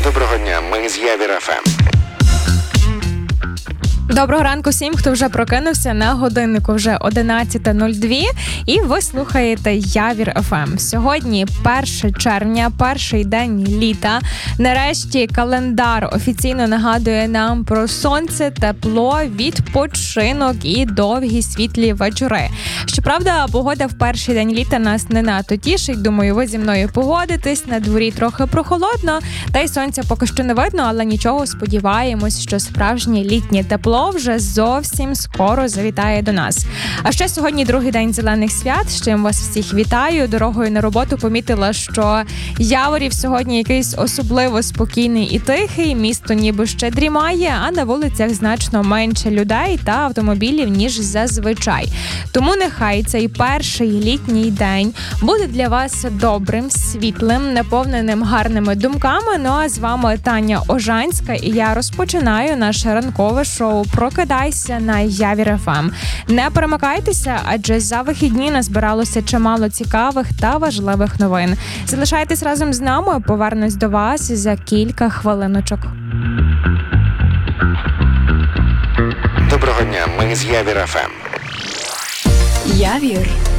Доброго дня, ми з Явір ФМ. Доброго ранку всім, хто вже прокинувся. На годиннику вже 11:02 і ви слухаєте Явір ФМ. Сьогодні 1 червня, перший день літа. Нарешті календар офіційно нагадує нам про сонце, тепло, відпочинок і довгі світлі вечори. Щоправда, погода в перший день літа нас не надто тішить. Думаю, ви зі мною погодитесь. На дворі трохи прохолодно, та й сонця поки що не видно, але нічого, сподіваємось, що справжнє літнє тепло вже зовсім скоро завітає до нас. А ще сьогодні другий день зелених свят, з чим вас всіх вітаю. Дорогою на роботу помітила, що Яворів сьогодні якийсь особливо спокійний і тихий, місто ніби ще дрімає, а на вулицях значно менше людей та автомобілів, ніж зазвичай. Тому нехай цей перший літній день буде для вас добрим, світлим, наповненим гарними думками. Ну а з вами Таня Ожанська, і я розпочинаю наше ранкове шоу «Прокидайся» на Явір ФМ. Не перемикайтеся, адже за вихідні назбиралося чимало цікавих та важливих новин. Залишайтесь разом з нами, повернусь до вас за кілька хвилиночок. Доброго дня, ми з Явір ФМ. Явір